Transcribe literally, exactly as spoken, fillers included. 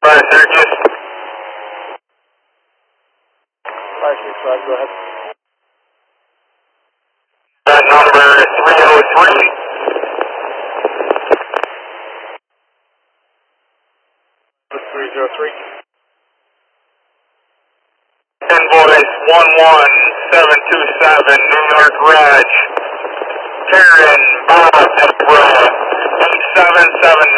five, Syracuse. five six five, go ahead. That number three oh three. three oh three. Invoice one one seven two seven, New York Reg. Karen Bob Emperor, eight seven seven